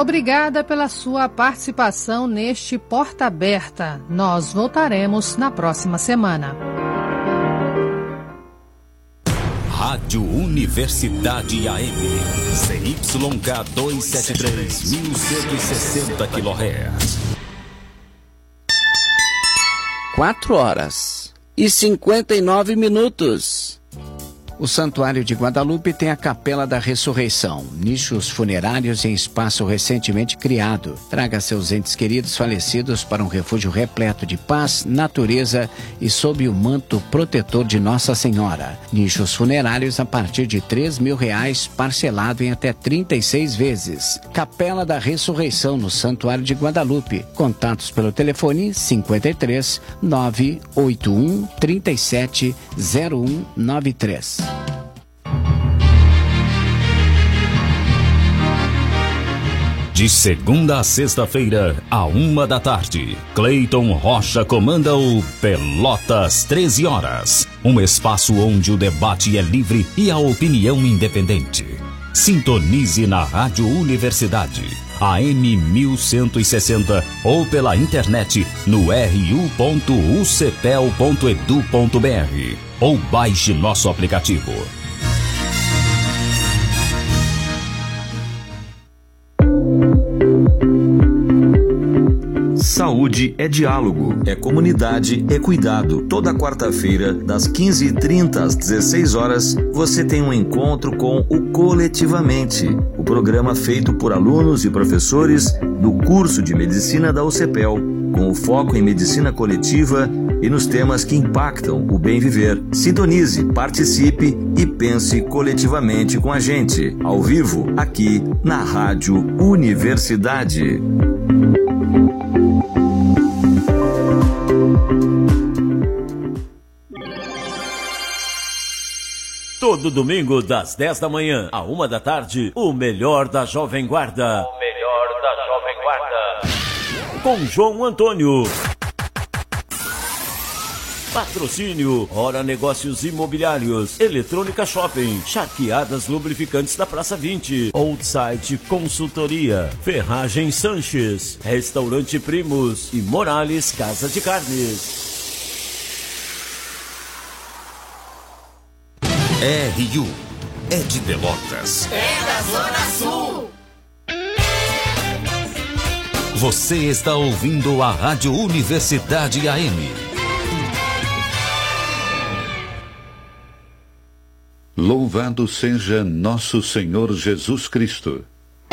Obrigada pela sua participação neste Porta Aberta. Nós voltaremos na próxima semana. Rádio Universidade AM, CYK 273, 1160 kHz. 4h59. O Santuário de Guadalupe tem a Capela da Ressurreição, nichos funerários em espaço recentemente criado. Traga seus entes queridos falecidos para um refúgio repleto de paz, natureza e sob o manto protetor de Nossa Senhora. Nichos funerários a partir de R$3.000, parcelado em até 36 vezes. Capela da Ressurreição no Santuário de Guadalupe. Contatos pelo telefone 53 981 37 0193. De segunda a sexta-feira, à 13h, Cleiton Rocha comanda o Pelotas 13 horas. Um espaço onde o debate é livre e a opinião independente. Sintonize na Rádio Universidade, AM 1160 ou pela internet no ru.ucpel.edu.br ou baixe nosso aplicativo. Saúde é diálogo, é comunidade, é cuidado. Toda quarta-feira, das 15h30 às 16h, você tem um encontro com o Coletivamente, o programa feito por alunos e professores do curso de Medicina da UCPEL, com o foco em medicina coletiva e nos temas que impactam o bem viver. Sintonize, participe e pense coletivamente com a gente, ao vivo, aqui na Rádio Universidade. Todo domingo, das 10 da manhã à 1 da tarde, o melhor da Jovem Guarda. O melhor da Jovem Guarda. Com João Antônio. Patrocínio: Hora Negócios Imobiliários, Eletrônica Shopping, Charqueadas Lubrificantes da Praça 20, Outside Consultoria, Ferragem Sanches, Restaurante Primos e Morales Casa de Carnes. RU é de Pelotas. É da Zona Sul. Você está ouvindo a Rádio Universidade AM. Louvado seja nosso Senhor Jesus Cristo.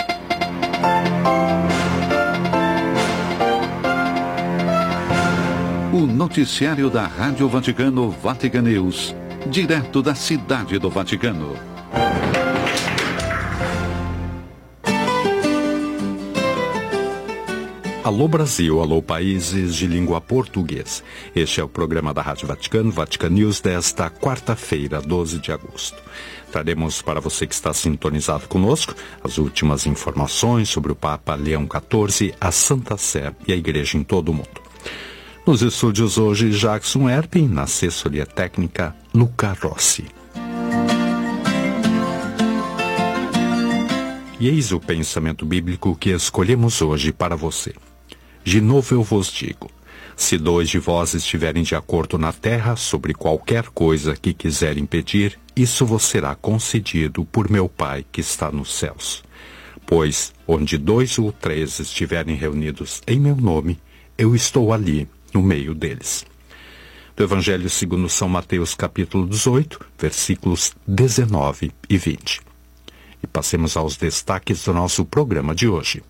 O noticiário da Rádio Vaticano Vatican News, direto da cidade do Vaticano. Alô Brasil, alô países de língua portuguesa. Este é o programa da Rádio Vaticano, Vatican News, desta quarta-feira, 12 de agosto. Traremos para você que está sintonizado conosco as últimas informações sobre o Papa Leão XIV, a Santa Sé e a Igreja em todo o mundo. Nos estúdios hoje, Jackson Erpin, na assessoria técnica, Luca Rossi. E eis o pensamento bíblico que escolhemos hoje para você. De novo eu vos digo, se dois de vós estiverem de acordo na terra sobre qualquer coisa que quiserem pedir, isso vos será concedido por meu Pai que está nos céus. Pois, onde 2 ou 3 estiverem reunidos em meu nome, eu estou ali, no meio deles. Do Evangelho segundo São Mateus, capítulo 18, versículos 19 e 20. E passemos aos destaques do nosso programa de hoje.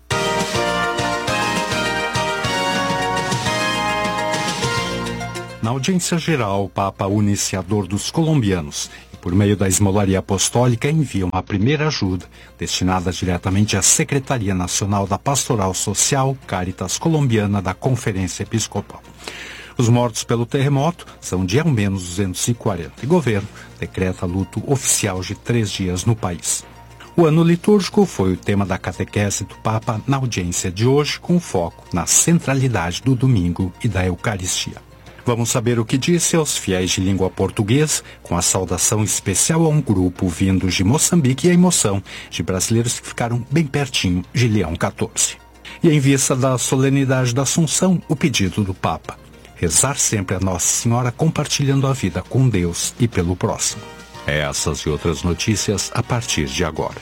Na audiência geral, o Papa Iniciador dos colombianos, e por meio da esmolaria apostólica, envia uma primeira ajuda destinada diretamente à Secretaria Nacional da Pastoral Social Caritas Colombiana da Conferência Episcopal. Os mortos pelo terremoto são de ao menos 240 e o governo decreta luto oficial de 3 dias no país. O ano litúrgico foi o tema da catequese do Papa na audiência de hoje, com foco na centralidade do domingo e da Eucaristia. Vamos saber o que disse aos fiéis de língua portuguesa, com a saudação especial a um grupo vindo de Moçambique e a emoção de brasileiros que ficaram bem pertinho de Leão XIV. E em vista da solenidade da Assunção, o pedido do Papa: rezar sempre a Nossa Senhora compartilhando a vida com Deus e pelo próximo. Essas e outras notícias a partir de agora.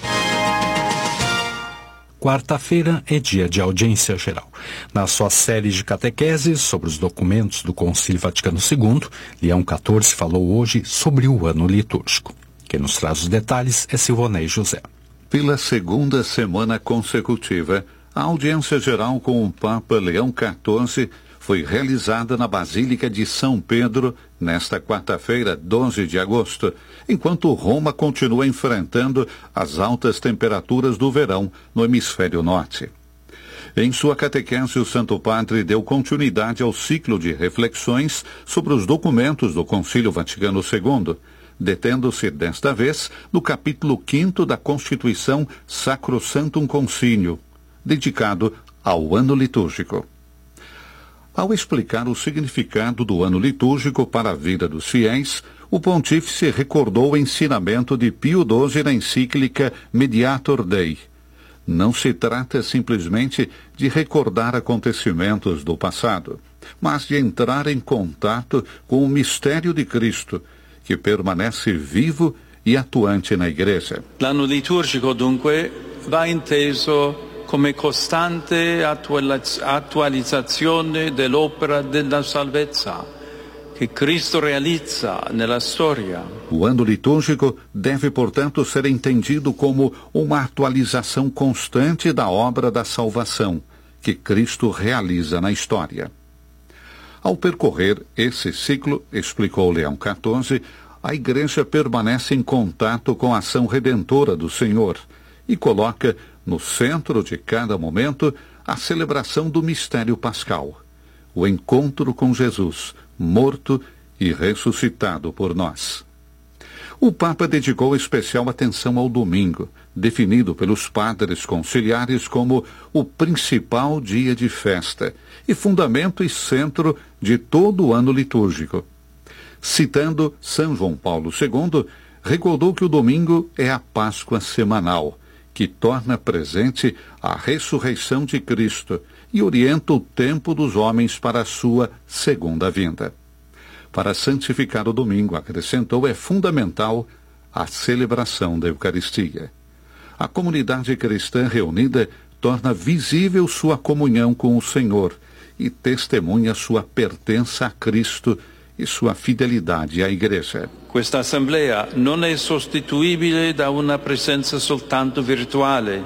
Quarta-feira é dia de audiência geral. Na sua série de catequeses sobre os documentos do Concílio Vaticano II, Leão XIV falou hoje sobre o ano litúrgico. Quem nos traz os detalhes é Silvonei José. Pela segunda semana consecutiva, a audiência geral com o Papa Leão XIV foi realizada na Basílica de São Pedro nesta quarta-feira, 12 de agosto, enquanto Roma continua enfrentando as altas temperaturas do verão no hemisfério norte. Em sua catequese, o Santo Padre deu continuidade ao ciclo de reflexões sobre os documentos do Concílio Vaticano II, detendo-se desta vez no capítulo 5º da Constituição Sacrosanctum Concilio, dedicado ao ano litúrgico. Ao explicar o significado do ano litúrgico para a vida dos fiéis, o pontífice recordou o ensinamento de Pio XII na encíclica Mediator Dei. Não se trata simplesmente de recordar acontecimentos do passado, mas de entrar em contato com o mistério de Cristo, que permanece vivo e atuante na Igreja. L'anno liturgico, dunque, va inteso come costante attualizzazione dell'opera della salvezza che Cristo realizza nella storia. O ano litúrgico deve, portanto, ser entendido como uma atualização constante da obra da salvação que Cristo realiza na história. Ao percorrer esse ciclo, explicou Leão XIV, a Igreja permanece em contato com a ação redentora do Senhor e coloca no centro de cada momento a celebração do mistério pascal, o encontro com Jesus, morto e ressuscitado por nós. O Papa dedicou especial atenção ao domingo, definido pelos padres conciliares como o principal dia de festa e fundamento e centro de todo o ano litúrgico. Citando São João Paulo II, recordou que o domingo é a Páscoa semanal, que torna presente a ressurreição de Cristo e orienta o tempo dos homens para a sua segunda vinda. Para santificar o domingo, acrescentou, é fundamental a celebração da Eucaristia. A comunidade cristã reunida torna visível sua comunhão com o Senhor e testemunha sua pertença a Cristo e sua fidelidade à Igreja. Questa assemblea non è sostituibile da una presenza soltanto virtuale,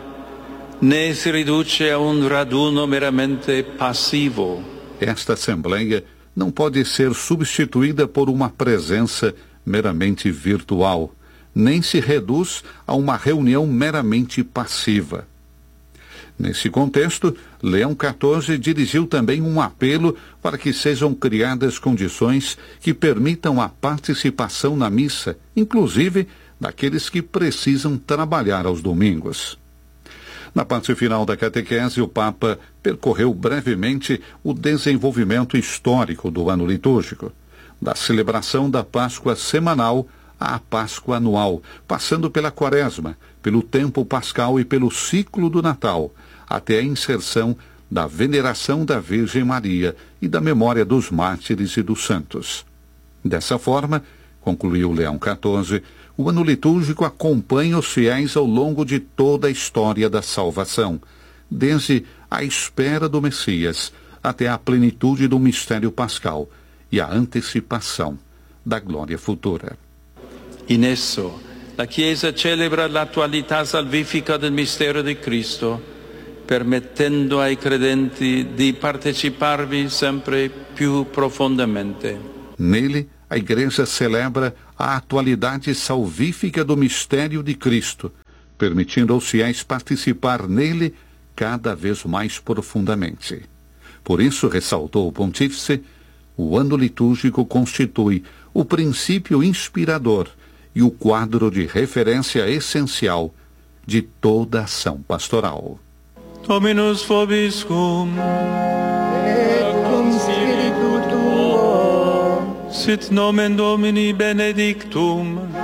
né si riduce a un raduno meramente passivo. Esta assembleia não pode ser substituída por uma presença meramente virtual, nem se reduz a uma reunião meramente passiva. Nesse contexto, Leão XIV dirigiu também um apelo para que sejam criadas condições que permitam a participação na missa, inclusive daqueles que precisam trabalhar aos domingos. Na parte final da catequese, o Papa percorreu brevemente o desenvolvimento histórico do ano litúrgico, da celebração da Páscoa semanal à Páscoa anual, passando pela Quaresma, pelo tempo pascal e pelo ciclo do Natal, até a inserção da veneração da Virgem Maria e da memória dos mártires e dos santos. Dessa forma, concluiu Leão XIV, o ano litúrgico acompanha os fiéis ao longo de toda a história da salvação, desde a espera do Messias até a plenitude do mistério pascal e a antecipação da glória futura. In esso, la Chiesa celebra l'attualità salvifica del mistero di Cristo, permettendo ai credenti di parteciparvi sempre più profondamente. Nele, a Igreja celebra a atualidade salvífica do mistério de Cristo, permitindo aos fiéis participar nele cada vez mais profundamente. Por isso, ressaltou o pontífice, o ano litúrgico constitui o princípio inspirador e o quadro de referência essencial de toda a ação pastoral. Dominus vobiscum, et cum spiritu tuo. sit nomen Domini benedictum.